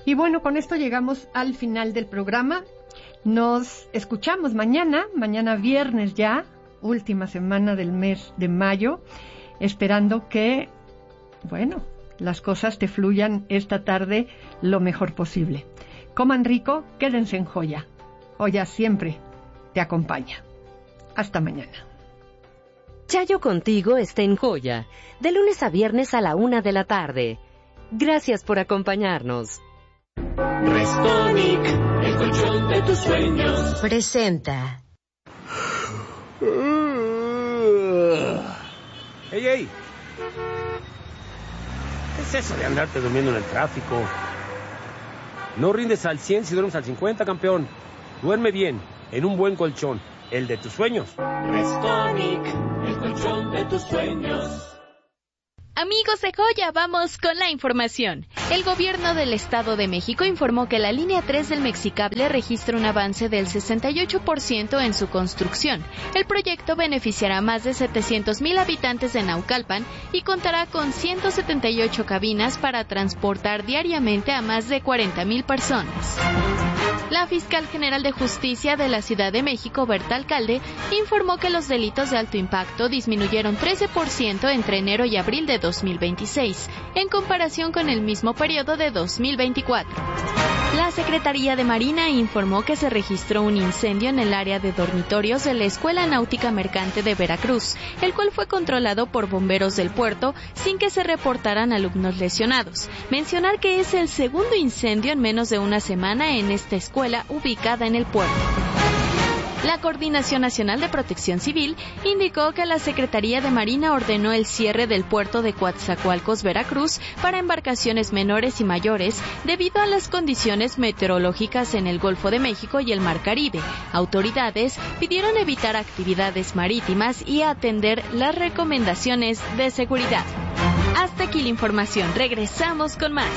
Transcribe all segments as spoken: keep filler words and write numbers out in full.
Y bueno, con esto llegamos al final del programa. Nos escuchamos mañana, mañana viernes ya, última semana del mes de mayo, esperando que, bueno, las cosas te fluyan esta tarde lo mejor posible. Coman rico, quédense en Joya. Joya siempre te acompaña. Hasta mañana. Chayo Contigo está en Joya, de lunes a viernes a la una de la tarde. Gracias por acompañarnos. Restonic, el colchón de tus sueños, presenta. ¡Ey, ey! ¿Qué es eso de andarte durmiendo en el tráfico? No rindes al cien si duermes al cincuenta, campeón. Duerme bien, en un buen colchón, el de tus sueños. Restonic, el colchón de tus sueños. Amigos de Joya, vamos con la información. El gobierno del Estado de México informó que la línea tres del Mexicable registra un avance del sesenta y ocho por ciento en su construcción. El proyecto beneficiará a más de setecientos mil habitantes de Naucalpan y contará con ciento setenta y ocho cabinas para transportar diariamente a más de cuarenta mil personas. La fiscal general de Justicia de la Ciudad de México, Berta Alcalde, informó que los delitos de alto impacto disminuyeron trece por ciento entre enero y abril de dos mil veintiséis, en comparación con el mismo periodo de dos mil veinticuatro. La Secretaría de Marina informó que se registró un incendio en el área de dormitorios de la Escuela Náutica Mercante de Veracruz, el cual fue controlado por bomberos del puerto sin que se reportaran alumnos lesionados. Mencionar que es el segundo incendio en menos de una semana en esta escuela ubicada en el puerto. La Coordinación Nacional de Protección Civil indicó que la Secretaría de Marina ordenó el cierre del puerto de Coatzacoalcos, Veracruz, para embarcaciones menores y mayores debido a las condiciones meteorológicas en el Golfo de México y el Mar Caribe. Autoridades pidieron evitar actividades marítimas y atender las recomendaciones de seguridad. Hasta aquí la información. Regresamos con más.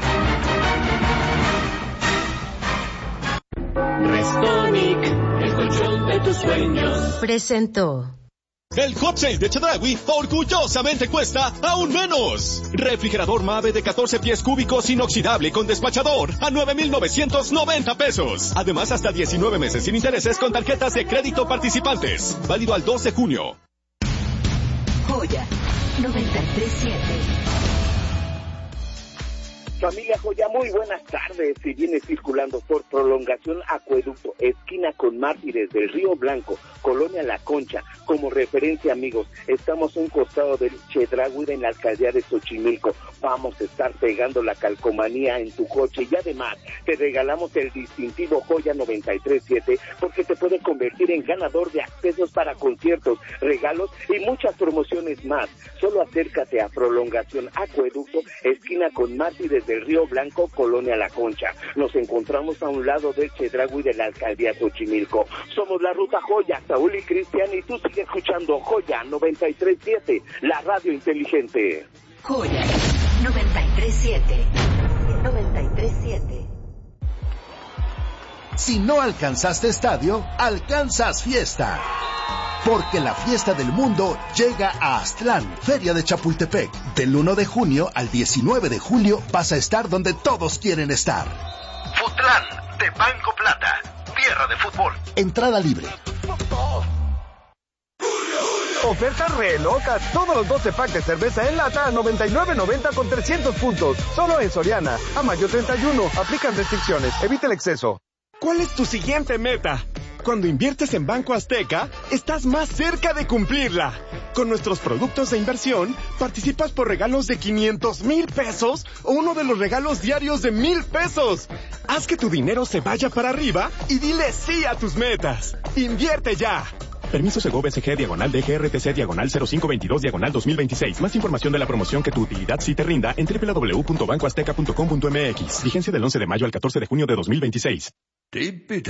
Restonic, el colchón de tus sueños, presentó. El Hot Sale de Chedraui orgullosamente cuesta aún menos. Refrigerador Mave de catorce pies cúbicos inoxidable con despachador a nueve mil novecientos noventa pesos. Además, hasta diecinueve meses sin intereses con tarjetas de crédito participantes. Válido al dos de junio. Joya noventa y tres punto siete. Familia Joya, muy buenas tardes. Si vienes circulando por Prolongación Acueducto, esquina con Mártires del Río Blanco, Colonia La Concha, como referencia, amigos, estamos a un costado del Chedraui en la alcaldía de Xochimilco. Vamos a estar pegando la calcomanía en tu coche y además te regalamos el distintivo Joya noventa y tres punto siete porque te puede convertir en ganador de accesos para conciertos, regalos y muchas promociones más. Solo acércate a Prolongación Acueducto, esquina con Mártires del Río Blanco, Colonia La Concha. Nos encontramos a un lado del Chedraui de la alcaldía Xochimilco. Somos la Ruta Joya, Saúl y Cristian, y tú sigues escuchando Joya noventa y tres punto siete, la radio inteligente. Joya noventa y tres punto siete. noventa y tres punto siete. Si no alcanzaste estadio, alcanzas fiesta. Porque la fiesta del mundo llega a Aztlán, Feria de Chapultepec. Del uno de junio al diecinueve de julio vas a estar donde todos quieren estar. Futlán, de Banco Plata, tierra de fútbol. Entrada libre. Ofertas re locas. Todos los doce packs de cerveza en lata a noventa y nueve noventa con trescientos puntos. Solo en Soriana. A mayo treinta y uno. Aplican restricciones. Evita el exceso. ¿Cuál es tu siguiente meta? Cuando inviertes en Banco Azteca, estás más cerca de cumplirla. Con nuestros productos de inversión, participas por regalos de quinientos mil pesos o uno de los regalos diarios de mil pesos. Haz que tu dinero se vaya para arriba y dile sí a tus metas. ¡Invierte ya! Permiso Segov S G diagonal D G R T C diagonal cero cinco veintidós diagonal dos mil veintiséis. Más información de la promoción que tu utilidad sí te rinda en doble u doble u doble u punto banco azteca punto com punto m x. Vigencia del once de mayo al catorce de junio de dos mil veintiséis.